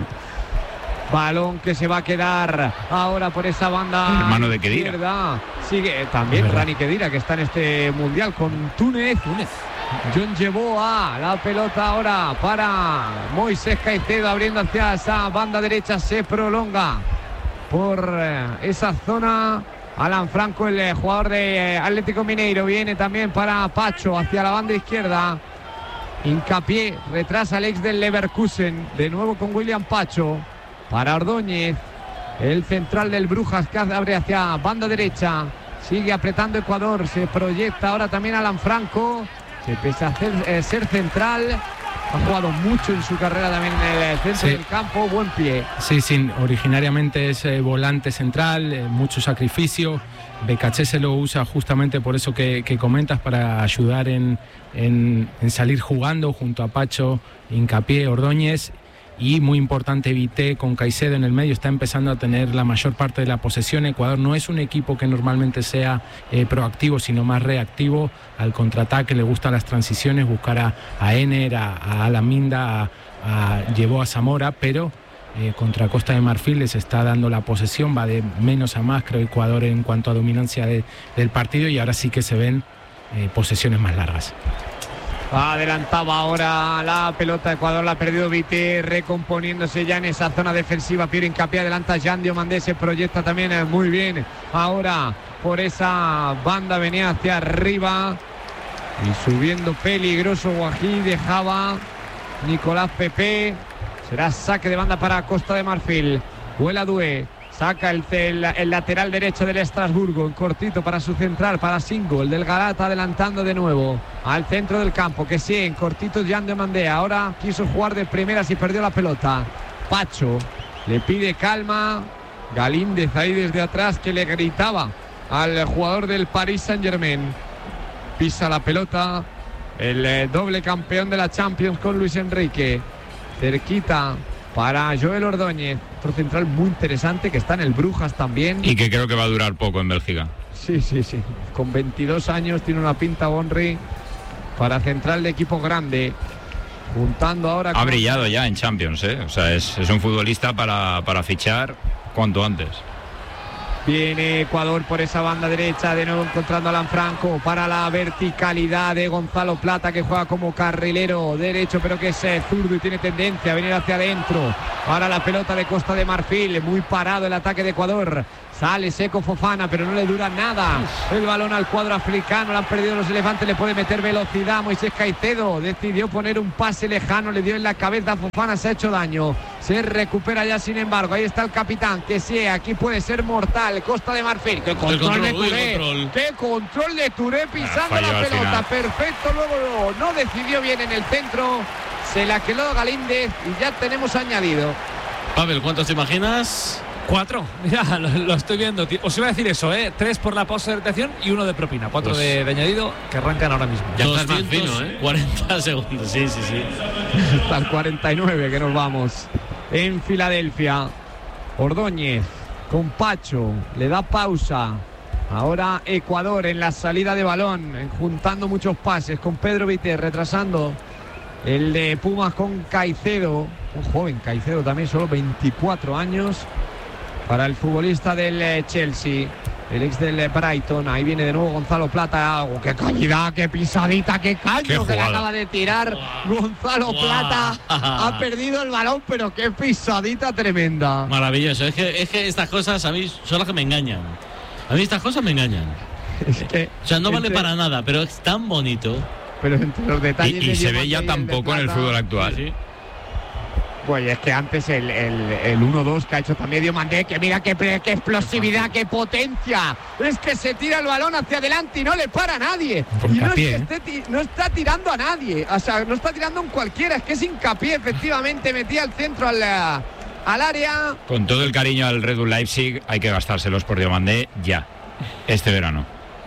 Balón que se va a quedar ahora por esa banda. El hermano de Khedira. Izquierda. Sigue también Rani Khedira, que está en este mundial con Túnez. John llevó a la pelota ahora para Moisés Caicedo, abriendo hacia esa banda derecha. Se prolonga por esa zona. Alan Franco, el jugador de Atlético Mineiro, viene también para Pacho hacia la banda izquierda. Hincapié, retrasa el ex del Leverkusen. De nuevo con William Pacho. Para Ordóñez, el central del Brujas, que abre hacia banda derecha. Sigue apretando Ecuador, se proyecta ahora también Alan Franco, que pese a ser central, ha jugado mucho en su carrera también en el centro del campo, buen pie. Sí, originariamente es volante central, mucho sacrificio. Becaché se lo usa justamente por eso que comentas, para ayudar en salir jugando junto a Pacho, Hincapié, Ordóñez. Y muy importante, Vité con Caicedo en el medio, está empezando a tener la mayor parte de la posesión. Ecuador no es un equipo que normalmente sea proactivo, sino más reactivo al contraataque. Le gustan las transiciones, buscar a Ener, a Alaminda, llevó a Zamora, pero contra Costa de Marfil les está dando la posesión, va de menos a más, creo, Ecuador en cuanto a dominancia del partido, y ahora sí que se ven posesiones más largas. Adelantaba ahora la pelota Ecuador, la ha perdido Vité, recomponiéndose ya en esa zona defensiva. Piero Hincapié, adelanta Jan Diomandé, se proyecta también muy bien ahora por esa banda, venía hacia arriba y subiendo peligroso Guají, dejaba Nicolás Pepe. Será saque de banda para Costa de Marfil. Huela Doué, saca el lateral derecho del Estrasburgo, en cortito para su central, para Singo, el del Galata, adelantando de nuevo al centro del campo, que sí, en cortito Jan Diomandé. Ahora quiso jugar de primeras y perdió la pelota. Pacho le pide calma. Galíndez ahí desde atrás, que le gritaba al jugador del Paris Saint-Germain. pisa la pelota el doble campeón de la Champions con Luis Enrique. Cerquita para Joel Ordóñez, otro central muy interesante que está en el Brujas también. Y que creo que va a durar poco en Bélgica. Sí. Con 22 años tiene una pinta Bonri para central de equipo grande. Juntando ahora. Ha brillado ya en Champions, ¿eh? O sea, es un futbolista para fichar cuanto antes. Viene Ecuador por esa banda derecha, de nuevo encontrando a Lanfranco para la verticalidad de Gonzalo Plata, que juega como carrilero derecho, pero que es zurdo y tiene tendencia a venir hacia adentro. Ahora la pelota de Costa de Marfil, muy parado el ataque de Ecuador. Sale seco Fofana, pero no le dura nada el balón al cuadro africano. Lo han perdido los elefantes, le puede meter velocidad. Moisés Caicedo decidió poner un pase lejano, le dio en la cabeza a Fofana, se ha hecho daño. Se recupera ya, sin embargo. Ahí está el capitán, que sí, aquí puede ser mortal. Costa de Marfil, qué control de Touré. Qué control de Touré pisando la pelota. Perfecto, luego no decidió bien en el centro. Se la quedó Galíndez y ya tenemos añadido. Pavel, ¿cuántos te imaginas? 4, mira, lo estoy viendo. Os iba a decir eso, 3 por la postergación y 1 de propina. 4 de añadido que arrancan ahora mismo. Ya estás más fino, 40 segundos, sí. Hasta el 49 que nos vamos. En Filadelfia, Ordóñez con Pacho, le da pausa. Ahora Ecuador en la salida de balón, juntando muchos pases con Pedro Vité, retrasando el de Pumas con Caicedo. Un joven Caicedo también, solo 24 años. Para el futbolista del Chelsea, el ex del Brighton. Ahí viene de nuevo Gonzalo Plata. ¡Qué calidad, qué pisadita, qué caño que le acaba de tirar Gonzalo Plata! Ha perdido el balón, pero qué pisadita tremenda. Maravilloso. Es que estas cosas a mí son las que me engañan. A mí estas cosas me engañan. Es que, o sea, no vale para nada, pero es tan bonito. Pero entre los detalles. Y se ve ya tampoco en el fútbol actual. Sí. Pues es que antes el 1-2 que ha hecho también Diomandé, que mira qué explosividad, qué potencia. Es que se tira el balón hacia adelante y no le para a nadie. Y no está tirando a nadie. O sea, no está tirando a un cualquiera. Es que es Hincapié, efectivamente, metía el centro al área. Con todo el cariño al Red Bull Leipzig, hay que gastárselos por Diomandé ya, este verano.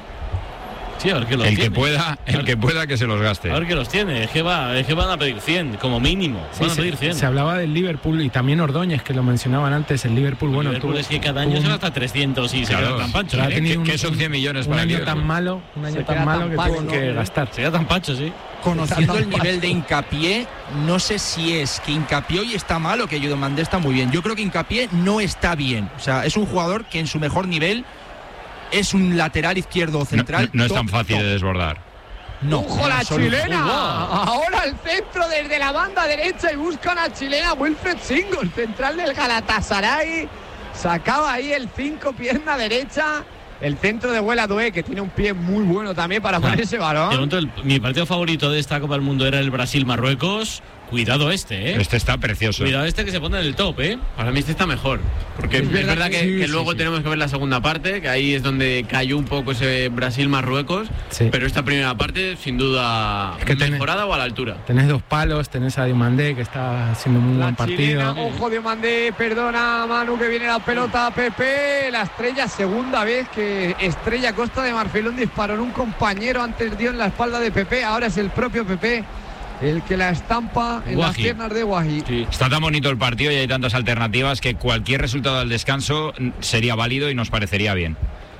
Sí, a ver que los el que pueda que se los gaste. A ver que los tiene, es que van a pedir 100 como mínimo. Van a pedir 100. Se hablaba del Liverpool y también Ordóñez, que lo mencionaban antes. El Liverpool, bueno, Liverpool es que cada año se gasta 300 y se queda tan pancho. ¿Qué son 100 millones para un año tan malo que tuvo que gastar. Se queda tan pancho, sí. Conociendo el nivel de Hincapié, no sé si es que Hincapié hoy está mal o que Diomandé está muy bien. Yo creo que Hincapié no está bien. O sea, es un jugador que en su mejor nivel es un lateral izquierdo central. No es tan fácil de desbordar. No. ¡Ojo la chilena! Ahora el centro desde la banda derecha y buscan a chilena Wilfred Singo, el central del Galatasaray. Sacaba ahí el 5, pierna derecha. El centro de Huela Doué, que tiene un pie muy bueno también para poner ese balón. Mi partido favorito de esta Copa del Mundo era el Brasil-Marruecos. Cuidado este, Este está precioso. Cuidado este que se pone en el top, Para mí este está mejor. Porque es verdad que luego tenemos que ver la segunda parte, que ahí es donde cayó un poco ese Brasil-Marruecos. Sí. Pero esta primera parte, sin duda, es que mejorada o a la altura. Tenés 2 palos, tenés a Diomandé, que está haciendo un muy buen partido. Ojo Diomandé, perdona Manu, que viene la pelota a Pepe. La estrella, segunda vez que estrella Costa de Marfil un disparo en un compañero, antes dio en la espalda de Pepe, ahora es el propio Pepe el que la estampa en las piernas de Guají. Sí. Está tan bonito el partido y hay tantas alternativas que cualquier resultado al descanso sería válido y nos parecería bien.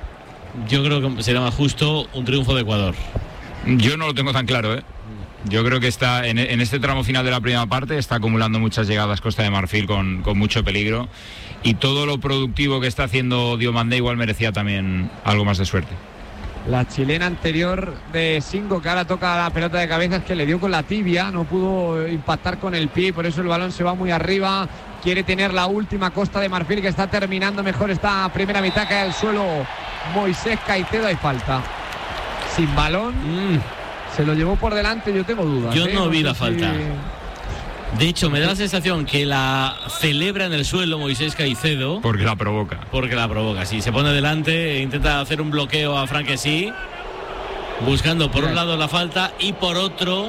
Yo creo que será más justo un triunfo de Ecuador. Yo no lo tengo tan claro, Yo creo que está en este tramo final de la primera parte, está acumulando muchas llegadas Costa de Marfil con mucho peligro, y todo lo productivo que está haciendo Diomandé igual merecía también algo más de suerte. La chilena anterior de Singo, que ahora toca la pelota de cabeza, es que le dio con la tibia, no pudo impactar con el pie, por eso el balón se va muy arriba. Quiere tener la última Costa de Marfil, que está terminando mejor esta primera mitad, cae al suelo Moisés Caicedo, hay falta. Sin balón, se lo llevó por delante, yo tengo dudas. Yo no vi la falta. De hecho, me da la sensación que la celebra en el suelo Moisés Caicedo. Porque la provoca. Sí. Se pone delante, intenta hacer un bloqueo a Franquesí, buscando por un lado la falta y por otro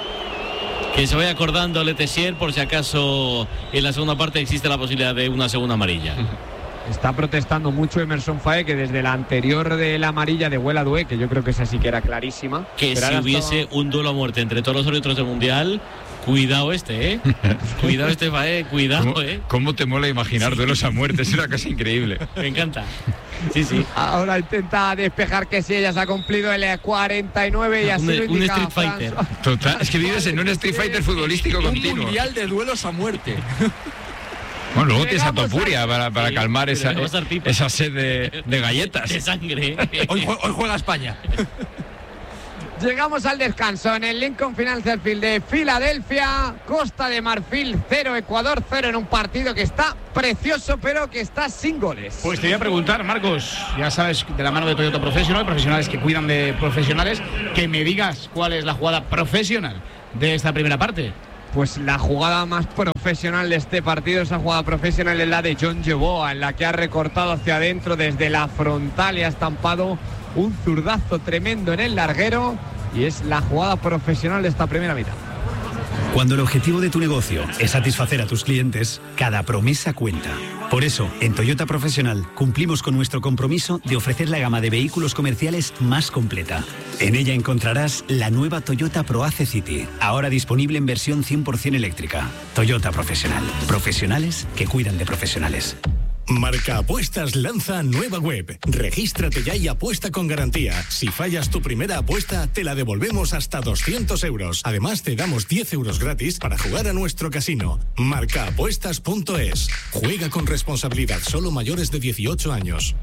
que se vaya acordando Le Tessier por si acaso en la segunda parte existe la posibilidad de una segunda amarilla. Está protestando mucho Emerson Faé, que desde la anterior de la amarilla de Huela Dué, que yo creo que esa sí que era clarísima. Que si hubiese un duelo a muerte entre todos los árbitros del Mundial, cuidado cuidado Faé, cuidado, ¿Cómo te mola imaginar duelos a muerte? Es una cosa increíble. Me encanta. Sí. Ahora intenta despejar que sí, ya se ha cumplido el 49 y así lo indica un Street Fighter. Total, es que vives en un Street Fighter futbolístico continuo. Un mundial de duelos a muerte. Bueno, luego tienes a Topuria para calmar esa sed de galletas. De sangre. Hoy juega España. Llegamos al descanso en el Lincoln Financial Field de Filadelfia. Costa de Marfil 0, Ecuador 0, en un partido que está precioso, pero que está sin goles. Pues te voy a preguntar, Marcos, ya sabes, de la mano de Toyota Professional, profesionales que cuidan de profesionales, que me digas cuál es la jugada profesional de esta primera parte. Pues la jugada más profesional de este partido, esa jugada profesional es la de John Yeboah, en la que ha recortado hacia adentro desde la frontal y ha estampado un zurdazo tremendo en el larguero, y es la jugada profesional de esta primera mitad. Cuando el objetivo de tu negocio es satisfacer a tus clientes, cada promesa cuenta. Por eso, en Toyota Professional cumplimos con nuestro compromiso de ofrecer la gama de vehículos comerciales más completa. En ella encontrarás la nueva Toyota ProAce City, ahora disponible en versión 100% eléctrica. Toyota Professional. Profesionales que cuidan de profesionales. Marca Apuestas lanza nueva web. Regístrate ya y apuesta con garantía. Si fallas tu primera apuesta, te la devolvemos hasta 200 euros. Además, te damos 10 euros gratis para jugar a nuestro casino. Marcaapuestas.es. Juega con responsabilidad, solo mayores de 18 años.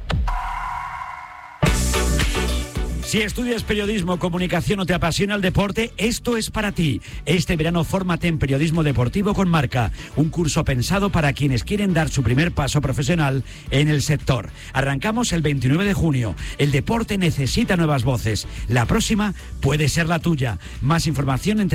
Si estudias periodismo, comunicación o te apasiona el deporte, esto es para ti. Este verano fórmate en periodismo deportivo con Marca, un curso pensado para quienes quieren dar su primer paso profesional en el sector. Arrancamos el 29 de junio. El deporte necesita nuevas voces. La próxima puede ser la tuya. Más información en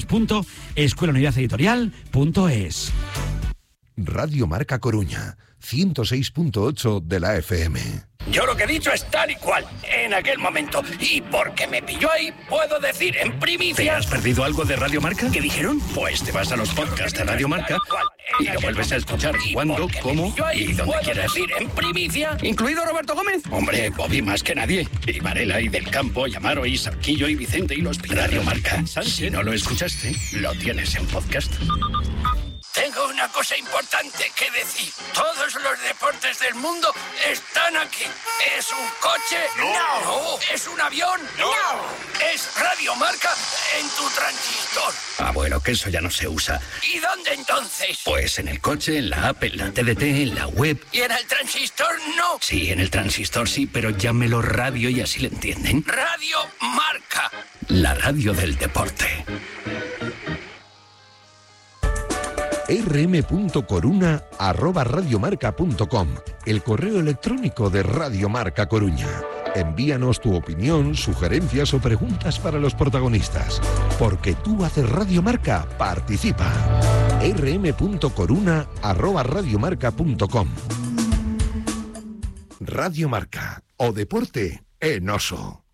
www.escuelaunidadeditorial.es. Radio Marca Coruña, 106.8 de la FM. Yo lo que he dicho es tal y cual, en aquel momento. Y porque me pilló ahí, puedo decir en primicia... ¿Te has perdido algo de Radio Marca? ¿Qué dijeron? Pues te vas a los podcasts de Radio Marca y lo vuelves a escuchar cuando, cómo y donde quieras. Decir en primicia, incluido Roberto Gómez. Hombre, Bobby más que nadie. Y Varela y Del Campo, y Amaro y Sarquillo y Vicente y los Radio Marca. Si no lo escuchaste, lo tienes en podcast. Tengo una cosa importante que decir. Todos los deportes del mundo están aquí. ¿Es un coche? No. ¿Es un avión? No. ¿Es Radio Marca en tu transistor? Ah, bueno, que eso ya no se usa. ¿Y dónde entonces? Pues en el coche, en la app, en la TDT, en la web. ¿Y en el transistor no? Sí, en el transistor sí, pero llámelo radio y así le entienden. Radio Marca. La radio del deporte. rm.coruna@radiomarca.com, el correo electrónico de Radio Marca Coruña. Envíanos tu opinión, sugerencias o preguntas para los protagonistas. Porque tú haces Radio Marca, participa. rm.coruna@radiomarca.com. Radio Marca, o deporte en oso.